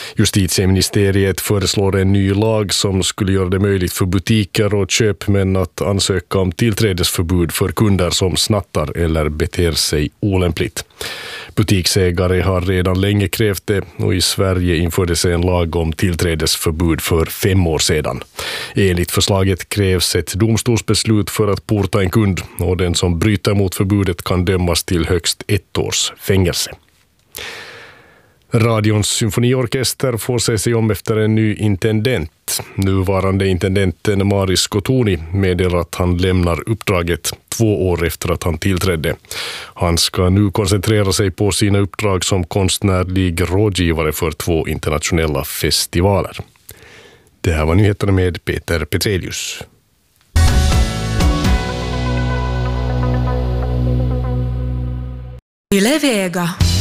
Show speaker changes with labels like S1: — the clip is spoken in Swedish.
S1: Justitieministeriet föreslår en ny lag som skulle göra det möjligt för butiker och köpmän att ansöka om tillträdesförbud för kunder som snattar eller beter sig olämpligt. Butiksägare har redan länge krävt det och i Sverige infördes en lag om tillträdesförbud för 5 år sedan. Enligt förslaget krävs ett domstolsbeslut för att porta en kund och den som bryter mot förbudet kan dömas till högst 1 års fängelse. Radions symfoniorkester får se sig om efter en ny intendent. Nuvarande intendenten Maris Kotuni meddelar att han lämnar uppdraget 2 år efter att han tillträdde. Han ska nu koncentrera sig på sina uppdrag som konstnärlig rådgivare för 2 internationella festivaler. Det här var nyheterna med Peter Petrelius.
S2: Yle Vega.